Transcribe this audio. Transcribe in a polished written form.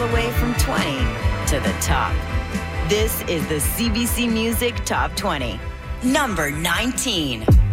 the way from 20 to the top. This is the CBC Music Top 20. Number 19.